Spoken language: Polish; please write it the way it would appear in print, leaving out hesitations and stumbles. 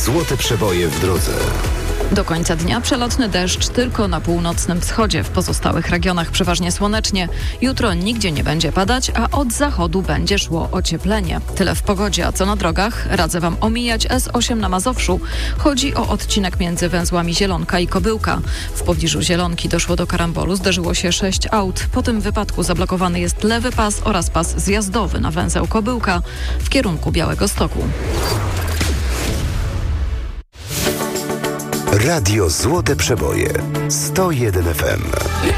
Złote przeboje w drodze. Do końca dnia przelotny deszcz tylko na północnym wschodzie. W pozostałych regionach przeważnie słonecznie. Jutro nigdzie nie będzie padać, a od zachodu będzie szło ocieplenie. Tyle w pogodzie, a co na drogach? Radzę Wam omijać S8 na Mazowszu. Chodzi o odcinek między węzłami Zielonka i Kobyłka. W pobliżu Zielonki doszło do karambolu, zdarzyło się 6 aut. Po tym wypadku zablokowany jest lewy pas oraz pas zjazdowy na węzeł Kobyłka w kierunku Białegostoku. Radio Złote Przeboje 101 FM.